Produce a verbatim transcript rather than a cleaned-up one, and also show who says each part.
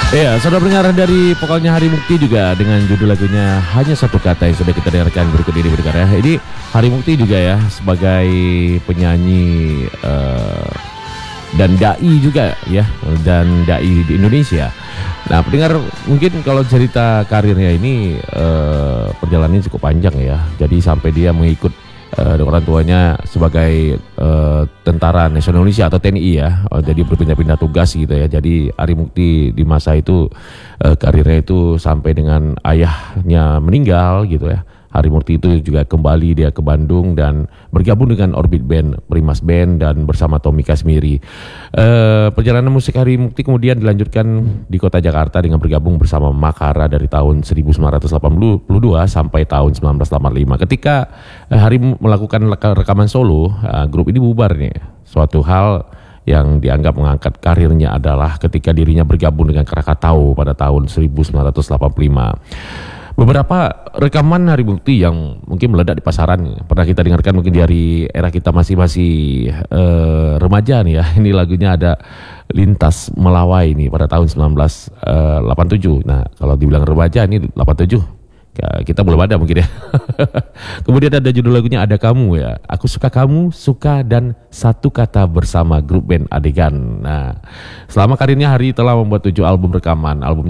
Speaker 1: Iya, saudara pendengar, dari vokalnya Hari Mukti juga dengan judul lagunya Hanya Satu Kata yang sudah kita dengarkan berikut ini pendengar ya. Ini Hari Mukti juga ya sebagai penyanyi uh, dan dai juga ya, dan dai di Indonesia. Nah pendengar, mungkin kalau cerita karirnya ini uh, perjalanannya cukup panjang ya. Jadi sampai dia mengikut uh, orang tuanya sebagai uh, tentara nasional Indonesia atau T N I ya. Uh, jadi berpindah-pindah tugas gitu ya. Jadi Ari Mukti di masa itu uh, karirnya itu sampai dengan ayahnya meninggal gitu ya. Hari Mukti itu juga kembali dia ke Bandung dan bergabung dengan Orbit Band, Primas Band, dan bersama Tommy Kasmiri. Uh, perjalanan musik Hari Mukti kemudian dilanjutkan di kota Jakarta dengan bergabung bersama Makara dari tahun seribu sembilan ratus delapan puluh dua sampai tahun seribu sembilan ratus delapan puluh lima. Ketika uh, Hari melakukan rekaman solo, uh, grup ini bubar nih. Suatu hal yang dianggap mengangkat karirnya adalah ketika dirinya bergabung dengan Krakatau pada tahun seribu sembilan ratus delapan puluh lima. Beberapa rekaman Hari Mukti yang mungkin meledak di pasaran pernah kita dengarkan mungkin dari era kita masih masih uh, remaja nih ya. Ini lagunya ada Lintas Melawai nih pada tahun seribu sembilan ratus delapan puluh tujuh. Nah kalau dibilang remaja ini delapan puluh tujuh ya, kita belum ada mungkin ya. Kemudian ada judul lagunya Ada Kamu ya. Aku Suka Kamu, Suka, dan Satu Kata bersama grup band Adegan. Nah selama karirnya Hari telah membuat tujuh album rekaman. Album